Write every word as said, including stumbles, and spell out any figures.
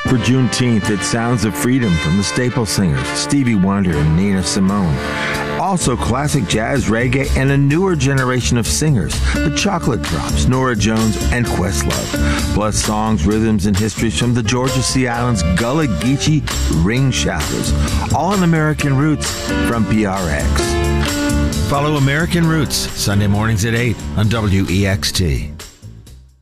For Juneteenth, it's Sounds of Freedom from the Staple Singers, Stevie Wonder and Nina Simone. Also classic jazz, reggae, and a newer generation of singers, the Chocolate Drops, Norah Jones, and Questlove. Plus songs, rhythms, and histories from the Georgia Sea Islands Gullah Geechee Ring Shouters. All in American Roots from P R X. Follow American Roots, Sunday mornings at eight on W E X T.